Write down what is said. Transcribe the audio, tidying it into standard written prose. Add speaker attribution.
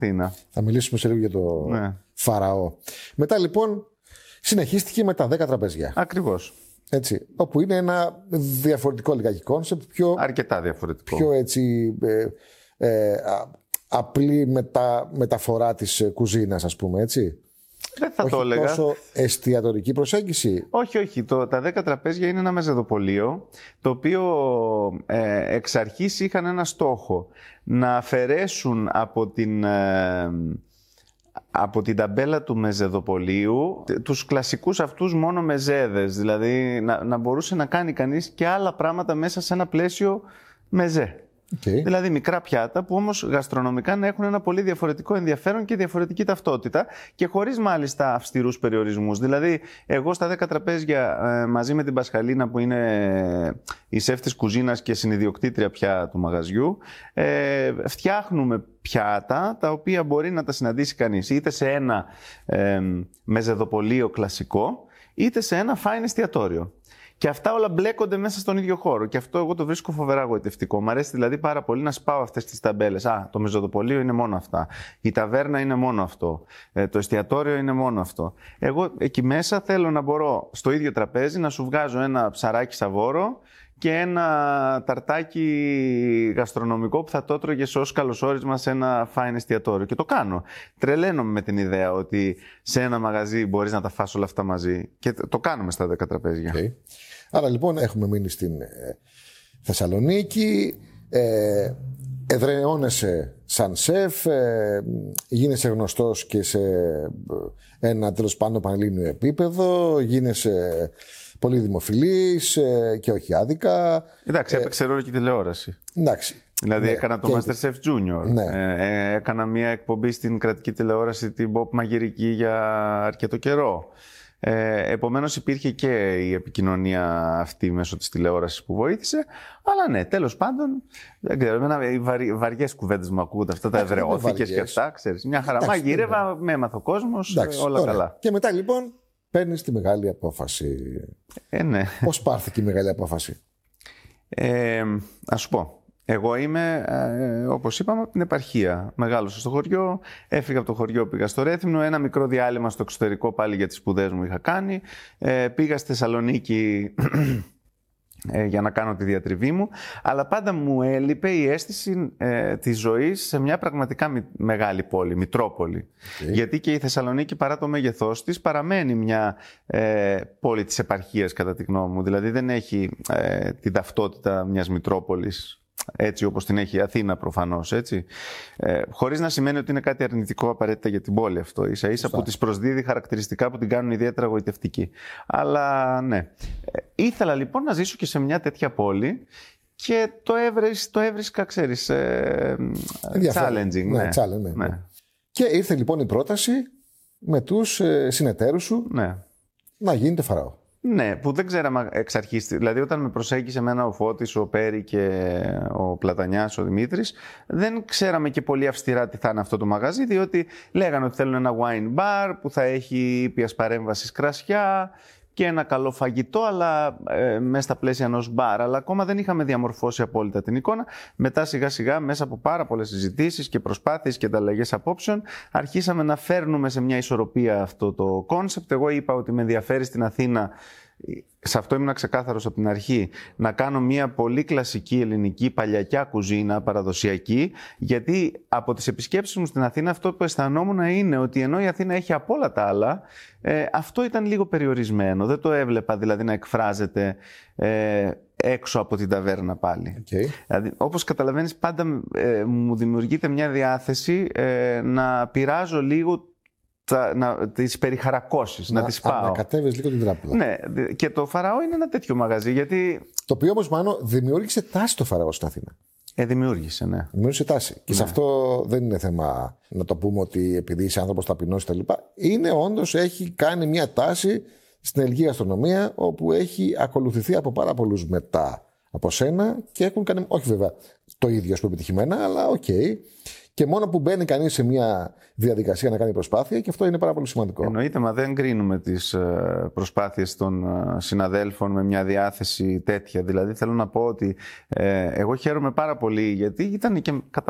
Speaker 1: Αθήνα.
Speaker 2: Θα μιλήσουμε σε λίγο για το Φαραώ. Μετά λοιπόν συνεχίστηκε με τα 10 τραπέζια.
Speaker 1: Ακριβώς.
Speaker 2: Έτσι, όπου είναι ένα διαφορετικό λιγάκι κόνσεπτ,
Speaker 1: αρκετά διαφορετικό.
Speaker 2: Πιο έτσι απλή μεταφορά της κουζίνας, ας πούμε, έτσι.
Speaker 1: Δεν θα
Speaker 2: όχι
Speaker 1: το έλεγα.
Speaker 2: τόσο εστιατορική προσέγγιση.
Speaker 1: Όχι. Τα 10 τραπέζια είναι ένα μεζεδοπωλείο, το οποίο εξ αρχής είχαν ένα στόχο. Να αφαιρέσουν από την ταμπέλα του μεζεδοπωλείου τους κλασικούς αυτούς μόνο μεζέδες. Δηλαδή να μπορούσε να κάνει κανείς και άλλα πράγματα μέσα σε ένα πλαίσιο μεζέ. Δηλαδή μικρά πιάτα που όμως γαστρονομικά να έχουν ένα πολύ διαφορετικό ενδιαφέρον και διαφορετική ταυτότητα και χωρίς μάλιστα αυστηρούς περιορισμούς. Δηλαδή εγώ στα 10 τραπέζια μαζί με την Πασχαλίνα που είναι η σεφ της κουζίνας και συνιδιοκτήτρια πια του μαγαζιού, φτιάχνουμε πιάτα τα οποία μπορεί να τα συναντήσει κανείς είτε σε ένα μεζεδοπωλείο κλασικό είτε σε ένα fine εστιατόριο. Και αυτά όλα μπλέκονται μέσα στον ίδιο χώρο. Και αυτό εγώ το βρίσκω φοβερά γοητευτικό. Μ' αρέσει δηλαδή πάρα πολύ να σπάω αυτές τις ταμπέλες. Το μεζεδοπωλείο είναι μόνο αυτά. Η ταβέρνα είναι μόνο αυτό. Το εστιατόριο είναι μόνο αυτό. Εγώ εκεί μέσα θέλω να μπορώ στο ίδιο τραπέζι να σου βγάζω ένα ψαράκι σαβόρο και ένα ταρτάκι γαστρονομικό που θα το έτρωγες ως καλωσόρισμα σε ένα fine εστιατόριο. Και το κάνω. Τρελαίνομαι με την ιδέα ότι σε ένα μαγαζί μπορείς να τα φας όλα αυτά μαζί. Και το κάνουμε στα 10 τραπέζια.
Speaker 2: Άρα λοιπόν έχουμε μείνει στην Θεσσαλονίκη, εδραιώνεσαι σαν σεφ, γίνεσαι γνωστός και σε ένα τέλος πάντων πανελλήνιο επίπεδο, γίνεσαι πολύ δημοφιλής και όχι άδικα.
Speaker 1: Εντάξει, έπαιξε ρόλο και η τηλεόραση.
Speaker 2: Εντάξει.
Speaker 1: Δηλαδή έκανα το MasterChef Junior.
Speaker 2: Ναι.
Speaker 1: Έκανα μια εκπομπή στην κρατική τηλεόραση, την Pop Μαγειρική, για αρκετό καιρό. Επομένως υπήρχε και η επικοινωνία αυτή μέσω της τηλεόρασης που βοήθησε. Αλλά ναι, τέλος πάντων, δεν ξέρω, οι βαριές κουβέντες μου ακούγονται αυτά, τα εδραιώθηκες και αυτά, ξέρεις. Μια χαρά. Μαγείρευα, με έμαθε ο κόσμος, όλα καλά.
Speaker 2: Και μετά λοιπόν παίρνεις τη μεγάλη απόφαση.
Speaker 1: Ναι.
Speaker 2: Πώς πάρθηκε η μεγάλη απόφαση?
Speaker 1: Ας σου πω. Εγώ είμαι, όπως είπαμε, από την επαρχία. Μεγάλωσα στο χωριό, έφυγα από το χωριό, πήγα στο Ρέθυμνο, ένα μικρό διάλειμμα στο εξωτερικό πάλι για τις σπουδές μου είχα κάνει. Πήγα στη Θεσσαλονίκη για να κάνω τη διατριβή μου, αλλά πάντα μου έλειπε η αίσθηση της ζωής σε μια πραγματικά μεγάλη πόλη, Μητρόπολη. Γιατί και η Θεσσαλονίκη, παρά το μέγεθός της, παραμένει μια πόλη της επαρχίας κατά τη γνώμη μου. Δηλαδή δεν έχει την ταυτότητα μιας Μητρόπολης, έτσι όπως την έχει η Αθήνα προφανώς, έτσι. Χωρίς να σημαίνει ότι είναι κάτι αρνητικό απαραίτητα για την πόλη αυτό. Ίσα-ίσα που της προσδίδει χαρακτηριστικά που την κάνουν ιδιαίτερα γοητευτική. Αλλά ναι. Ήθελα λοιπόν να ζήσω και σε μια τέτοια πόλη και το έβρισκα, ξέρεις, challenging.
Speaker 2: Ναι. Και ήρθε λοιπόν η πρόταση με τους συνεταίρους σου να γίνετε Φαραώ.
Speaker 1: Ναι, που δεν ξέραμε εξ αρχής. Δηλαδή, όταν με προσέγγισε εμένα ο Φώτης, ο Πέρι και ο Πλατανιάς, ο Δημήτρης, δεν ξέραμε και πολύ αυστηρά τι θα είναι αυτό το μαγαζί, διότι λέγανε ότι θέλουν ένα wine bar που θα έχει ήπιας παρέμβασης κρασιά και ένα καλό φαγητό, αλλά μέσα στα πλαίσια ενός μπαρ. Αλλά ακόμα δεν είχαμε διαμορφώσει απόλυτα την εικόνα. Μετά σιγά σιγά, μέσα από πάρα πολλές συζητήσεις και προσπάθειες και ανταλλαγές απόψεων, αρχίσαμε να φέρνουμε σε μια ισορροπία αυτό το κόνσεπτ. Εγώ είπα ότι με ενδιαφέρει στην Αθήνα, σε αυτό ήμουν ξεκάθαρος από την αρχή, να κάνω μια πολύ κλασική ελληνική παλιακιά κουζίνα, παραδοσιακή, γιατί από τις επισκέψεις μου στην Αθήνα αυτό που αισθανόμουν είναι ότι ενώ η Αθήνα έχει από όλα τα άλλα, αυτό ήταν λίγο περιορισμένο. Δεν το έβλεπα δηλαδή να εκφράζεται έξω από την ταβέρνα πάλι. Δηλαδή, όπως καταλαβαίνεις, πάντα μου δημιουργείται μια διάθεση να πειράζω λίγο τις περιχαρακώσεις, να τις πάω.
Speaker 2: Να κατέβεις λίγο την τράπουλα.
Speaker 1: Ναι, και το Φαραώ είναι ένα τέτοιο μαγαζί, γιατί...
Speaker 2: Το οποίο όμως, Μάνο, δημιούργησε τάση το Φαραώ στην Αθήνα.
Speaker 1: Δημιούργησε, ναι.
Speaker 2: Δημιούργησε τάση. Και σε αυτό δεν είναι θέμα να το πούμε ότι επειδή είσαι άνθρωπος ταπεινός κτλ. Είναι όντως, έχει κάνει μια τάση στην ελληνική γαστρονομία, όπου έχει ακολουθηθεί από πάρα πολλούς μετά από σένα και έχουν κάνει, όχι βέβαια το ίδιο που επιτυχημένα, αλλά οκ. Και μόνο που μπαίνει κανείς σε μια διαδικασία να κάνει προσπάθεια, και αυτό είναι πάρα πολύ σημαντικό.
Speaker 1: Εννοείται, μα δεν κρίνουμε τις προσπάθειες των συναδέλφων με μια διάθεση τέτοια. Δηλαδή θέλω να πω ότι εγώ χαίρομαι πάρα πολύ, γιατί ήταν και κατά